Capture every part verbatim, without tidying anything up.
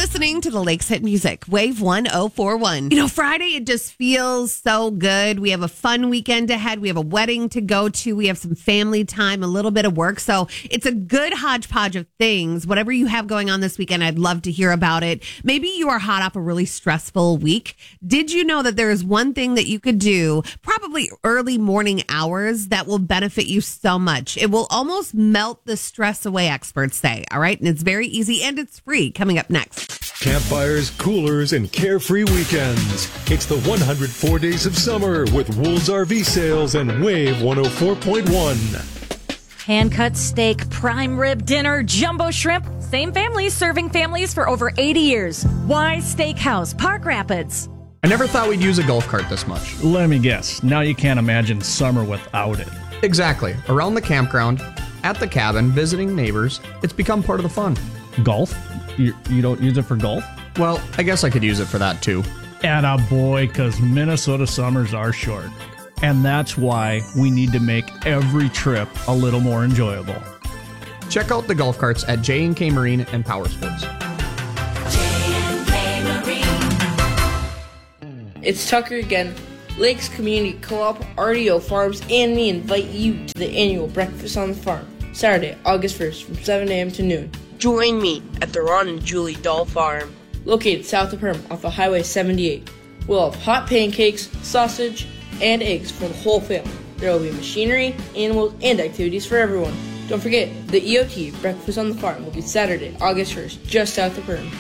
listening to the Lakes Hit Music, Wave one oh four one. You know, Friday, it just feels so good. We have a fun weekend ahead. We have a wedding to go to. We have some family time, a little bit of work. So it's a good hodgepodge of things. Whatever you have going on this weekend, I'd love to hear about it. Maybe you are hot off a really stressful week. Did you know that there is one thing that you could do, probably early morning hours, that will benefit you so much? It will almost melt the stress away, experts say. All right. And it's very easy and it's free. Coming up next. Campfires, coolers, and carefree weekends. It's the one hundred four days of summer with Wool's R V Sales and Wave one oh four point one. Hand-cut steak, prime rib dinner, jumbo shrimp. Same families serving families for over eighty years. Wise Steakhouse, Park Rapids. I never thought we'd use a golf cart this much. Let me guess. Now you can't imagine summer without it. Exactly. Around the campground, at the cabin, visiting neighbors, it's become part of the fun. Golf? You, you don't use it for golf? Well, I guess I could use it for that too. Atta boy, because Minnesota summers are short. And that's why we need to make every trip a little more enjoyable. Check out the golf carts at J and K Marine and Power Sports. J and K Marine. It's Tucker again. Lakes Community Co-op, R D O Farms, and me invite you to the annual Breakfast on the Farm, Saturday, August first, from seven a.m. to noon. Join me at the Ron and Julie Doll Farm, located south of Perham off of Highway seventy-eight. We'll have hot pancakes, sausage, and eggs for the whole family. There will be machinery, animals, and activities for everyone. Don't forget, the E O T Breakfast on the Farm will be Saturday, August first, just south of Perham.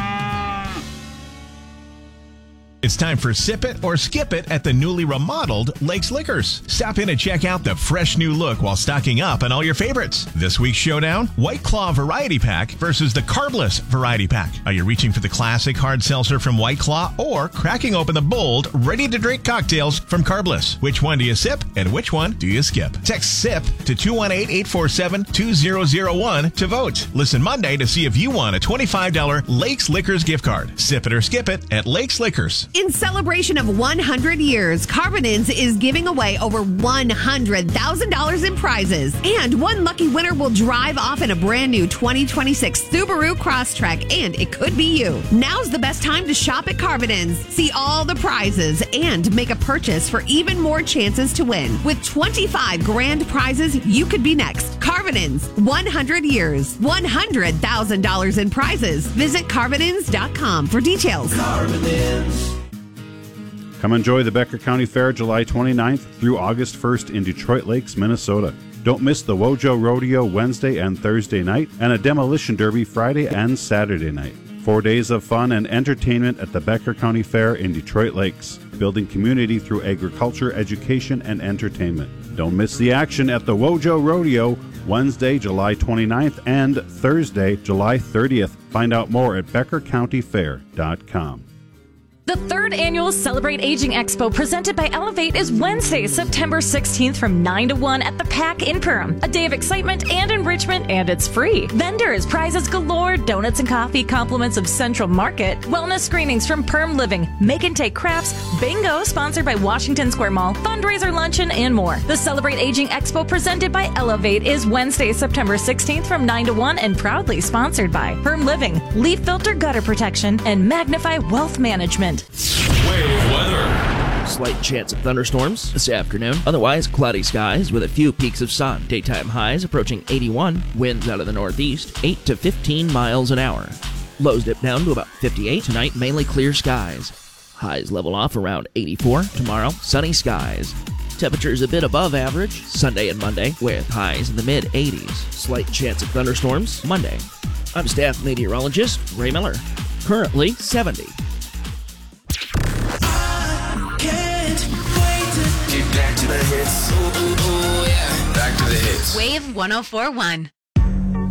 It's time for Sip It or Skip It at the newly remodeled Lakes Liquors. Stop in and check out the fresh new look while stocking up on all your favorites. This week's showdown, White Claw Variety Pack versus the Carbless Variety Pack. Are you reaching for the classic hard seltzer from White Claw or cracking open the bold, ready-to-drink cocktails from Carbless? Which one do you sip and which one do you skip? Text SIP to two one eight, eight four seven, two zero zero one to vote. Listen Monday to see if you won a twenty-five dollars Lakes Liquors gift card. Sip it or skip it at Lakes Liquors. In celebration of one hundred years, Carbonins is giving away over one hundred thousand dollars in prizes. And one lucky winner will drive off in a brand new twenty twenty-six Subaru Crosstrek, and it could be you. Now's the best time to shop at Carbonins. See all the prizes and make a purchase for even more chances to win. With twenty-five grand prizes, you could be next. Carbonins, one hundred years, one hundred thousand dollars in prizes. Visit Carbonins dot com for details. Carbonins. Come enjoy the Becker County Fair July twenty-ninth through August first in Detroit Lakes, Minnesota. Don't miss the Wojo Rodeo Wednesday and Thursday night and a Demolition Derby Friday and Saturday night. Four days of fun and entertainment at the Becker County Fair in Detroit Lakes, building community through agriculture, education, and entertainment. Don't miss the action at the Wojo Rodeo Wednesday, July twenty-ninth and Thursday, July thirtieth. Find out more at becker county fair dot com. The third annual Celebrate Aging Expo presented by Elevate is Wednesday, September sixteenth from nine to one at the Pack in Perham. A day of excitement and enrichment, and it's free. Vendors, prizes galore, donuts and coffee, compliments of Central Market, wellness screenings from Perm Living, make and take crafts, bingo sponsored by Washington Square Mall, fundraiser luncheon, and more. The Celebrate Aging Expo presented by Elevate is Wednesday, September sixteenth from nine to one and proudly sponsored by Perm Living, Leaf Filter Gutter Protection, and Magnify Wealth Management. Wave weather. Slight chance of thunderstorms this afternoon. Otherwise, cloudy skies with a few peaks of sun. Daytime highs approaching eighty-one. Winds out of the northeast, eight to fifteen miles an hour. Lows dip down to about fifty-eight. Tonight, mainly clear skies. Highs level off around eighty-four. Tomorrow, sunny skies. Temperatures a bit above average Sunday and Monday with highs in the mid eighties. Slight chance of thunderstorms Monday. I'm staff meteorologist Ray Miller. Currently seventy. Back to the hits. Ooh, ooh, ooh, yeah. Back to the hits. Wave one oh four one.